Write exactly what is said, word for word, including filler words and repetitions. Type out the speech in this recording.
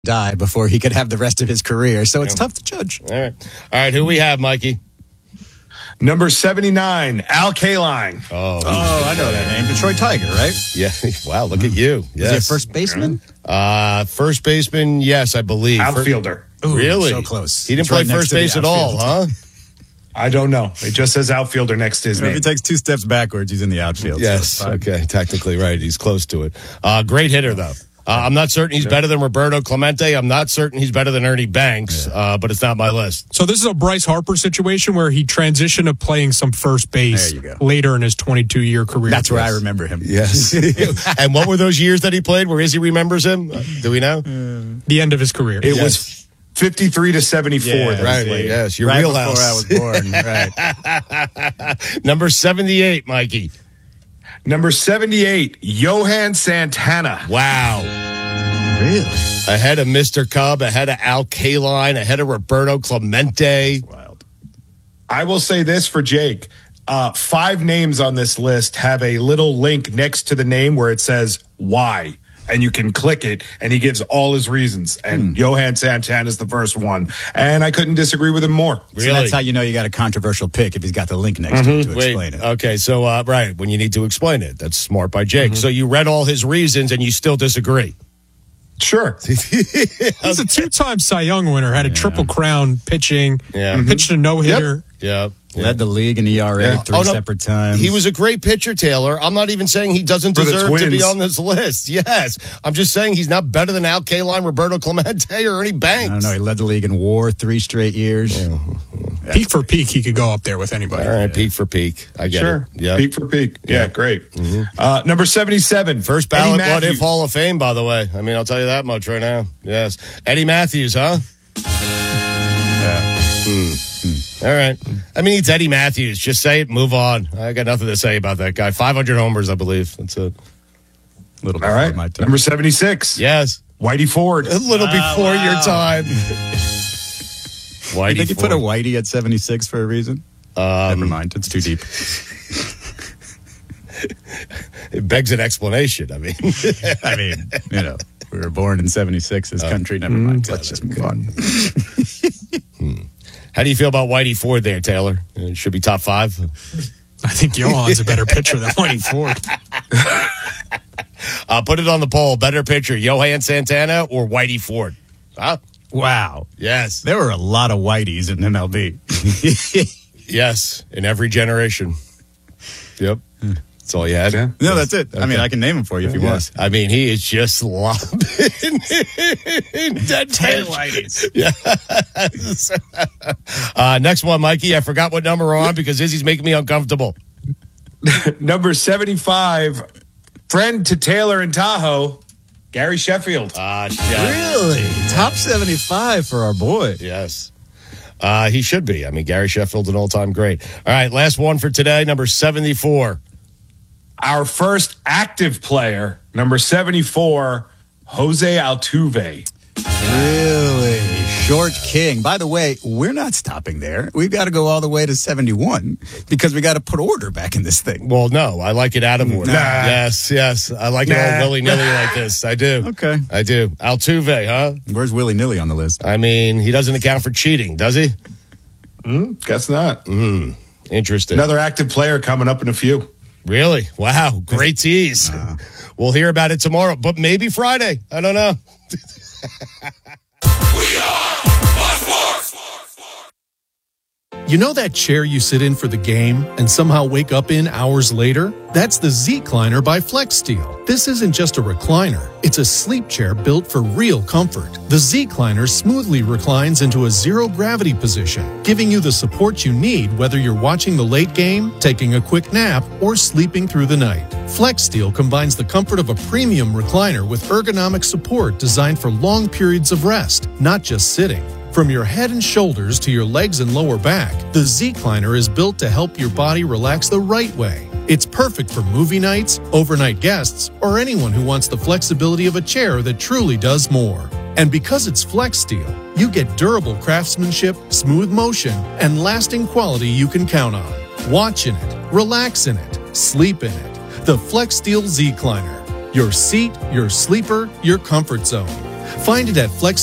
die before he could have the rest of his career. So it's yeah. tough to judge. All right. All right. Who we have, Mikey? Number seventy-nine, Al Kaline. Oh, oh I know that name. Detroit Tiger, right? Yeah. Wow, look at you. Yes. Is he a first baseman? Uh, first baseman, yes, I believe. Outfielder. Ooh, really? So close. He didn't it's play right first base at all, huh? I don't know. It just says outfielder next to his if name. If he takes two steps backwards, he's in the outfield. Yes. So okay. Technically right. He's close to it. Uh, great hitter, though. Uh, I'm not certain he's better than Roberto Clemente. I'm not certain he's better than Ernie Banks, yeah. uh, but it's not my list. So this is a Bryce Harper situation where he transitioned to playing some first base later in his twenty-two-year career. That's where I remember him. Yes. And what were those years that he played where Izzy remembers him? Uh, do we know? Uh, the end of his career. It yes. was fifty-three to seventy-four. Yeah, right. Late. Yes. Your right wheelhouse. Before I was born. Right. Number seventy-eight, Mikey. Number seventy-eight, Johan Santana. Wow. Really? Ahead of Mister Cub, ahead of Al Kaline, ahead of Roberto Clemente. Wild. I will say this for Jake. Uh, five names on this list have a little link next to the name where it says why. And you can click it, and he gives all his reasons. And hmm. Johan Santana is the first one. And I couldn't disagree with him more. Really? So that's how you know you got a controversial pick if he's got the link next mm-hmm. to it to Wait, explain it. Okay, so, uh, right, when you need to explain it. That's smart by Jake. Mm-hmm. So you read all his reasons, and you still disagree. Sure. He's a two-time Cy Young winner, had a yeah. triple crown pitching, yeah. mm-hmm. pitched a no-hitter. Yep. yep. Led yeah. the league in E R A yeah. three oh, no. separate times. He was a great pitcher, Taylor. I'm not even saying he doesn't For deserve to be on this list. Yes. I'm just saying he's not better than Al Kaline, Roberto Clemente, or Ernie Banks. I don't know. He led the league in WAR three straight years. Yeah. Yeah. Peak for peak, he could go up there with anybody. All right, yeah. peak for peak. I get sure. it. Yeah. Peak for peak. Yeah, yeah. great. Mm-hmm. Uh, number seventy-seven. First ballot What If Hall of Fame, by the way. I mean, I'll tell you that much right now. Yes. Eddie Matthews, huh? Yeah. Hmm. Hmm. All right. I mean, it's Eddie Matthews. Just say it, move on. I got nothing to say about that guy. five hundred homers, I believe. That's it. A little All right. My time. Number seventy-six. Yes. Whitey Ford. A little uh, before wow. your time. Whitey I think you put a Whitey at seventy-six for a reason? Um, Never mind. It's too deep. It begs an explanation. I mean, I mean, you know, we were born in seventy-six. This uh, country. Never mm, mind. Let's just move on. hmm. How do you feel about Whitey Ford there, Taylor? It should be top five. I think Johan's a better pitcher than Whitey Ford. uh, put it on the poll. Better pitcher, Johan Santana or Whitey Ford? Huh? Wow. Yes. There were a lot of Whiteys in M L B. Yes, in every generation. Yep. That's all you had? Yeah. No, that's it. Okay. I mean, I can name him for you if you yes. want. I mean, he is just lobbing dead ten Whiteys. Yes. uh, next one, Mikey. I forgot what number we're on because Izzy's making me uncomfortable. Number seventy-five, friend to Taylor in Tahoe, Gary Sheffield. Ah, uh, really? Top seventy-five for our boy. Yes. Uh, he should be. I mean, Gary Sheffield's an all-time great. All right, last one for today, number seventy-four. Our first active player, number seventy-four, Jose Altuve. Really? Short King. By the way, we're not stopping there. We've got to go all the way to seventy-one because we got to put order back in this thing. Well, no, I like it out of order. Nah. Yes, yes. I like nah. it all willy-nilly like this. I do. Okay. I do. Altuve, huh? Where's willy-nilly on the list? I mean, he doesn't account for cheating, does he? Mm, guess not. Mm, interesting. Another active player coming up in a few. Really? Wow. Great tease. Uh, we'll hear about it tomorrow, but maybe Friday. I don't know. We are Sports. You know that chair you sit in for the game and somehow wake up in hours later? That's the Z-Cliner by FlexSteel. This isn't just a recliner. It's a sleep chair built for real comfort. The Z-Cliner smoothly reclines into a zero-gravity position, giving you the support you need whether you're watching the late game, taking a quick nap, or sleeping through the night. FlexSteel combines the comfort of a premium recliner with ergonomic support designed for long periods of rest, not just sitting. From your head and shoulders to your legs and lower back, the Z-Cliner is built to help your body relax the right way. It's perfect for movie nights, overnight guests, or anyone who wants the flexibility of a chair that truly does more. And because it's FlexSteel, you get durable craftsmanship, smooth motion, and lasting quality you can count on. Watch in it, relax in it, sleep in it. The FlexSteel Z-Cliner. Your seat, your sleeper, your comfort zone. Find it at flex